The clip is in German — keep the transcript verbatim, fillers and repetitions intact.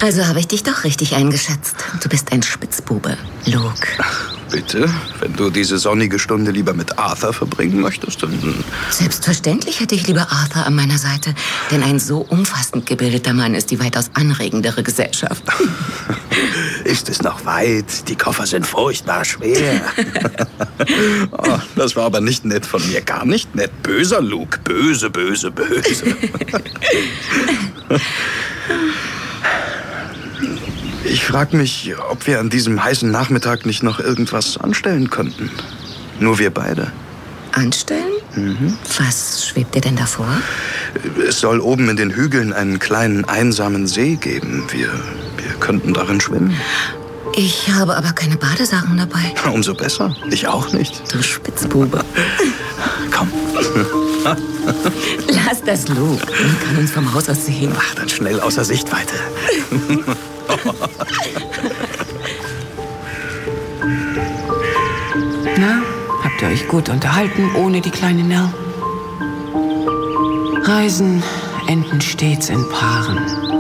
Also habe ich dich doch richtig eingeschätzt. Du bist ein Spitzbube, Luke. Bitte? Wenn du diese sonnige Stunde lieber mit Arthur verbringen möchtest, dann... Selbstverständlich hätte ich lieber Arthur an meiner Seite. Denn ein so umfassend gebildeter Mann ist die weitaus anregendere Gesellschaft. Ist es noch weit? Die Koffer sind furchtbar schwer. Oh, das war aber nicht nett von mir. Gar nicht nett. Böser Luke. Böse, böse, böse. Ich frage mich, ob wir an diesem heißen Nachmittag nicht noch irgendwas anstellen könnten. Nur wir beide. Anstellen? Mhm. Was schwebt dir denn davor? Es soll oben in den Hügeln einen kleinen, einsamen See geben. Wir, wir könnten darin schwimmen. Ich habe aber keine Badesachen dabei. Umso besser. Ich auch nicht. Du Spitzbube. Komm. Lass das, Luke. Man kann uns vom Haus aus sehen. Ach, dann schnell außer Sichtweite. Na, habt ihr euch gut unterhalten ohne die kleine Nell? Reisen enden stets in Paaren.